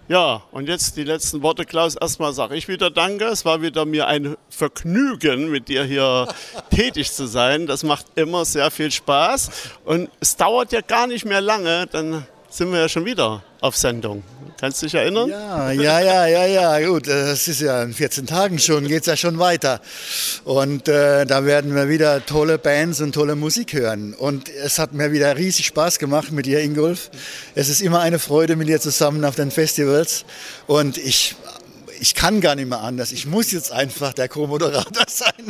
Ja, und jetzt die letzten Worte, Klaus. Erstmal sage ich wieder Danke. Es war wieder mir ein Vergnügen, mit dir hier tätig zu sein. Das macht immer sehr viel Spaß. Und es dauert ja gar nicht mehr lange, dann sind wir ja schon wieder auf Sendung. Kannst du dich erinnern? Ja, gut, das ist ja in 14 Tagen schon, geht es ja schon weiter. Und da werden wir wieder tolle Bands und tolle Musik hören. Und es hat mir wieder riesig Spaß gemacht mit dir, Ingolf. Es ist immer eine Freude mit dir zusammen auf den Festivals. Und ich kann gar nicht mehr anders. Ich muss jetzt einfach der Co-Moderator sein.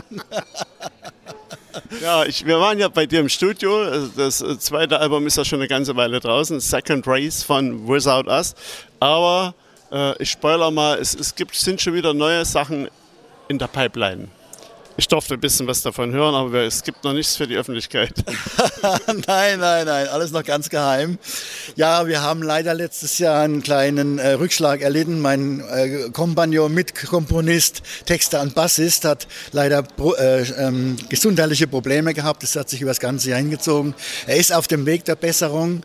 Ja, wir waren ja bei dir im Studio. Das zweite Album ist ja schon eine ganze Weile draußen. Second Race von Without Us. Aber ich spoilere mal, sind schon wieder neue Sachen in der Pipeline. Ich durfte ein bisschen was davon hören, aber es gibt noch nichts für die Öffentlichkeit. Nein, alles noch ganz geheim. Ja, wir haben leider letztes Jahr einen kleinen Rückschlag erlitten. Mein Kompagnon, Mitkomponist, Texter und Bassist hat leider gesundheitliche Probleme gehabt. Das hat sich über das ganze Jahr hingezogen. Er ist auf dem Weg der Besserung.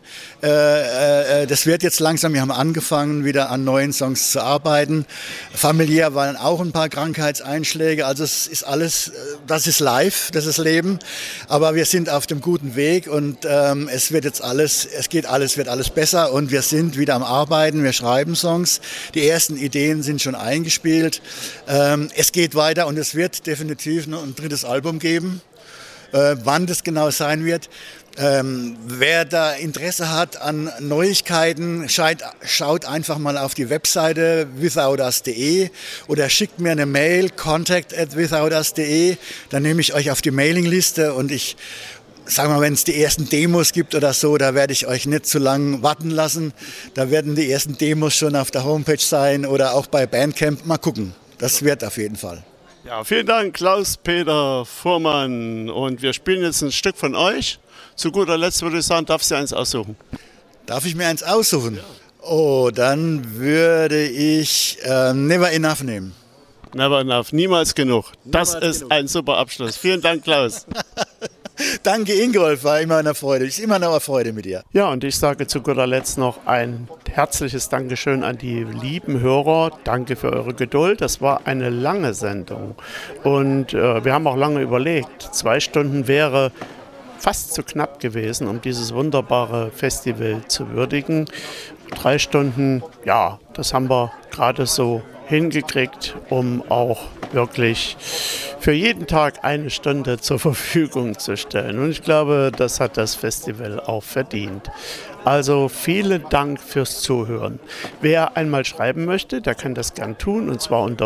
Das wird jetzt langsam. Wir haben angefangen, wieder an neuen Songs zu arbeiten. Familiär waren auch ein paar Krankheitseinschläge. Also es ist alles, das ist live, das ist Leben. Aber wir sind auf dem guten Weg und wird alles besser und wir sind wieder am Arbeiten, wir schreiben Songs. Die ersten Ideen sind schon eingespielt. Es geht weiter und es wird definitiv noch ein drittes Album geben. Wann das genau sein wird. Wer da Interesse hat an Neuigkeiten, schaut einfach mal auf die Webseite withoutus.de oder schickt mir eine Mail, contact@withoutus.de. Dann nehme ich euch auf die Mailingliste und ich sag mal, wenn es die ersten Demos gibt oder so, da werde ich euch nicht zu lang warten lassen. Da werden die ersten Demos schon auf der Homepage sein oder auch bei Bandcamp. Mal gucken. Das wird auf jeden Fall. Ja, vielen Dank, Klaus-Peter Fuhrmann. Und wir spielen jetzt ein Stück von euch. Zu guter Letzt würde ich sagen, darfst du eins aussuchen. Darf ich mir eins aussuchen? Ja. Oh, dann würde ich Never Enough nehmen. Never Enough, niemals genug. Das ist ein super Abschluss. Vielen Dank, Klaus. Danke, Ingolf, war immer eine Freude. Ist immer noch eine Freude mit dir. Ja, und ich sage zu guter Letzt noch ein herzliches Dankeschön an die lieben Hörer. Danke für eure Geduld. Das war eine lange Sendung. Und wir haben auch lange überlegt. 2 Stunden wäre fast zu knapp gewesen, um dieses wunderbare Festival zu würdigen. 3 Stunden, ja, das haben wir gerade so hingekriegt, um auch wirklich für jeden Tag 1 Stunde zur Verfügung zu stellen. Und ich glaube, das hat das Festival auch verdient. Also vielen Dank fürs Zuhören. Wer einmal schreiben möchte, der kann das gern tun, und zwar unter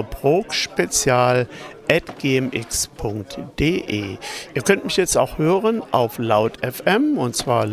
prog-spezial@gmx.de. Ihr könnt mich jetzt auch hören auf Laut FM, und zwar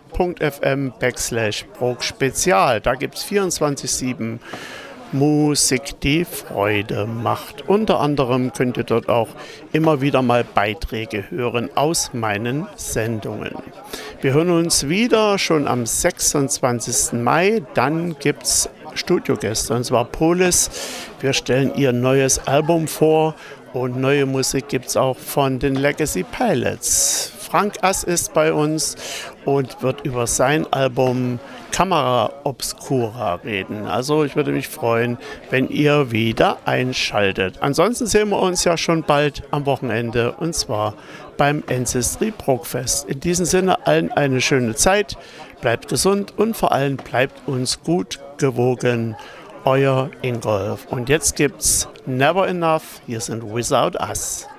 laut.fm/prog-spezial. Da gibt es 24/7 Musik, die Freude macht. Unter anderem könnt ihr dort auch immer wieder mal Beiträge hören aus meinen Sendungen. Wir hören uns wieder schon am 26. Mai. Dann gibt es Studiogäste, und zwar Polis. Wir stellen ihr neues Album vor und neue Musik gibt es auch von den Legacy Pilots. Frank Ass ist bei uns und wird über sein Album Camera Obscura reden. Also ich würde mich freuen, wenn ihr wieder einschaltet. Ansonsten sehen wir uns ja schon bald am Wochenende, und zwar beim Ancestry Progfest. In diesem Sinne allen eine schöne Zeit, bleibt gesund und vor allem bleibt uns gut gewogen. Euer Ingolf. Und jetzt gibt's Never Enough. Hier sind Without Us.